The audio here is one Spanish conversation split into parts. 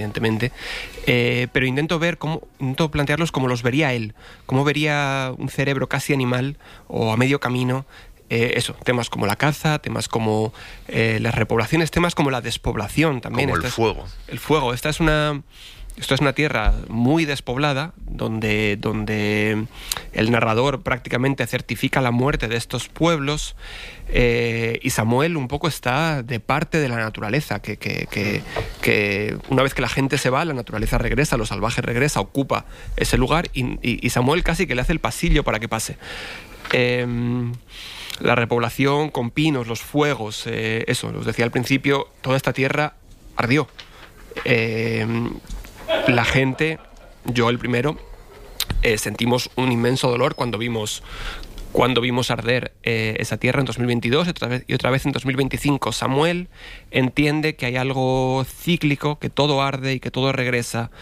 evidentemente, pero intento plantearlos como los vería él, como vería un cerebro casi animal o a medio camino. Temas como la caza, temas como las repoblaciones, temas como la despoblación también. Como el fuego. El fuego. Esto es una tierra muy despoblada, donde el narrador prácticamente certifica la muerte de estos pueblos, y Samuel un poco está de parte de la naturaleza, que una vez que la gente se va, la naturaleza regresa, lo salvaje regresa, ocupa ese lugar, y Samuel casi que le hace el pasillo para que pase. La repoblación con pinos, los fuegos, os decía al principio, toda esta tierra ardió. La gente, yo el primero, sentimos un inmenso dolor cuando vimos arder esa tierra en 2022 y otra vez en 2025. Samuel entiende que hay algo cíclico, que todo arde y que todo regresa,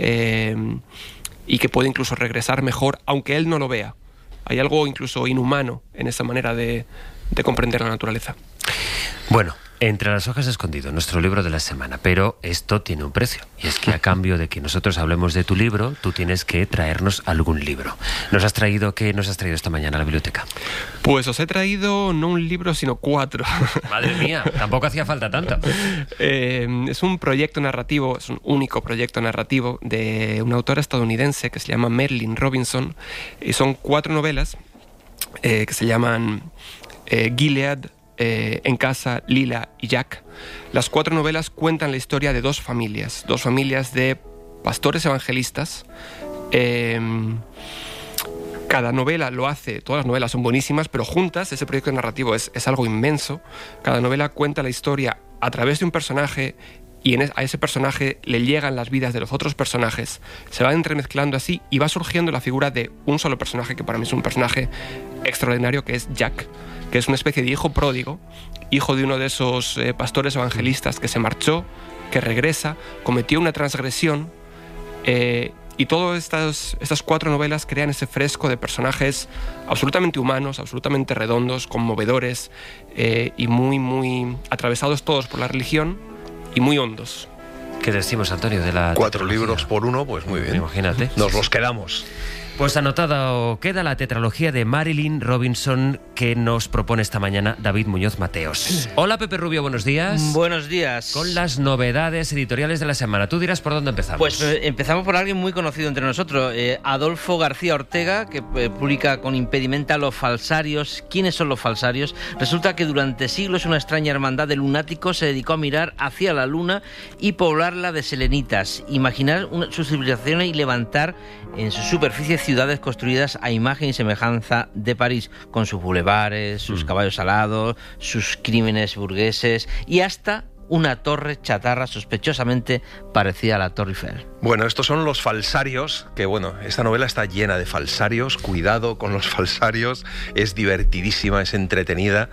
y que puede incluso regresar mejor, aunque él no lo vea. Hay algo incluso inhumano en esa manera de comprender la naturaleza. Bueno, Entre las hojas escondido, nuestro libro de la semana, pero esto tiene un precio, y es que a cambio de que nosotros hablemos de tu libro, tú tienes que traernos algún libro. ¿Qué nos has traído esta mañana a la biblioteca? Pues os he traído no un libro, sino 4. Madre mía, tampoco hacía falta tanto. Es un proyecto narrativo, es un único proyecto narrativo de una autora estadounidense que se llama Marilynne Robinson, y son 4 novelas que se llaman Gilead, En casa, Lila y Jack. Las 4 novelas cuentan la historia de dos familias de pastores evangelistas. Cada novela lo hace, todas las novelas son buenísimas, pero juntas ese proyecto narrativo es algo inmenso. Cada novela cuenta la historia a través de un personaje, y a ese personaje le llegan las vidas de los otros personajes, se van entremezclando así y va surgiendo la figura de un solo personaje, que para mí es un personaje extraordinario, que es Jack, que es una especie de hijo pródigo, hijo de uno de esos pastores evangelistas que se marchó, que regresa, cometió una transgresión, y todas estas 4 novelas crean ese fresco de personajes absolutamente humanos, absolutamente redondos, conmovedores, y muy, muy atravesados todos por la religión y muy hondos. ¿Qué decimos, Antonio, de la 4 libros por uno? Pues muy bien. Imagínate. Nos los quedamos. Pues anotado queda la tetralogía de Marilynne Robinson que nos propone esta mañana David Muñoz Mateos. Hola, Pepe Rubio, buenos días. Buenos días. Con las novedades editoriales de la semana. Tú dirás por dónde empezamos. Pues empezamos por alguien muy conocido entre nosotros, Adolfo García Ortega, que publica con Impedimenta Los Falsarios. ¿Quiénes son los falsarios? Resulta que durante siglos una extraña hermandad de lunáticos se dedicó a mirar hacia la luna y poblarla de selenitas, imaginar sus civilizaciones y levantar en su superficie ciudades construidas a imagen y semejanza de París, con sus bulevares, sus caballos alados, sus crímenes burgueses y hasta una torre chatarra sospechosamente parecida a la Torre Eiffel. Bueno, estos son los falsarios, que bueno, esta novela está llena de falsarios, cuidado con los falsarios, es divertidísima, es entretenida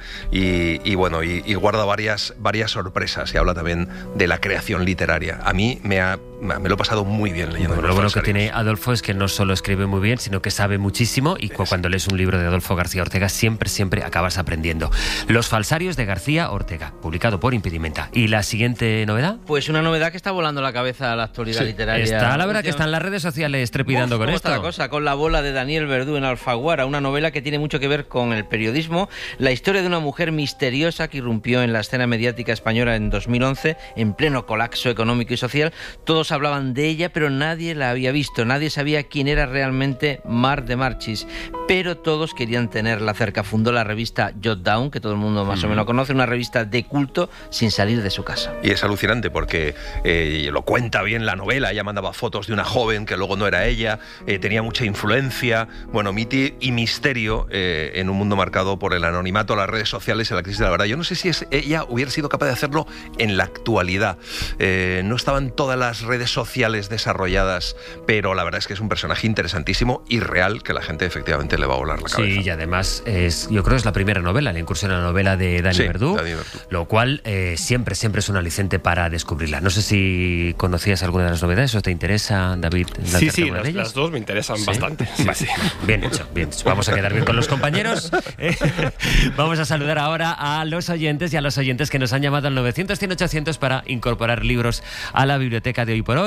y guarda varias sorpresas, y habla también de la creación literaria. A mí me lo he pasado muy bien leyendo los Lo bueno que falsarios. tiene Adolfo es que no solo escribe muy bien, sino que sabe muchísimo, y cuando lees un libro de Adolfo García Ortega siempre acabas aprendiendo. Los falsarios de García Ortega, publicado por Impedimenta. ¿Y la siguiente novedad? Pues una novedad que está volando la cabeza a la actualidad literaria. Está, la verdad, que está en las redes sociales trepidando con esto. Otra cosa, con La bola de Daniel Verdú en Alfaguara, una novela que tiene mucho que ver con el periodismo, la historia de una mujer misteriosa que irrumpió en la escena mediática española en 2011, en pleno colapso económico y social. Todos hablaban de ella, pero nadie la había visto, nadie sabía quién era realmente Mar de Marchis, pero todos querían tenerla cerca. Fundó la revista Jot Down, que todo el mundo más o menos conoce, una revista de culto sin salir de su casa. Y es alucinante porque lo cuenta bien la novela. Ella mandaba fotos de una joven que luego no era ella, tenía mucha influencia, bueno, mito y misterio en un mundo marcado por el anonimato, las redes sociales y la crisis de la verdad. Yo no sé si ella hubiera sido capaz de hacerlo en la actualidad. No estaban todas las redes sociales desarrolladas, pero la verdad es que es un personaje interesantísimo y real, que la gente efectivamente le va a volar la cabeza. Sí, y además yo creo que es la primera novela, la incursión en la novela de Dani Verdú, lo cual siempre es un aliciente para descubrirla. No sé si conocías alguna de las novedades o te interesa, David. Sí, las dos me interesan bastante. Sí. Bien hecho. Vamos a quedar bien con los compañeros. Vamos a saludar ahora a los oyentes y a los oyentes que nos han llamado al 900-100-800 para incorporar libros a la biblioteca de hoy.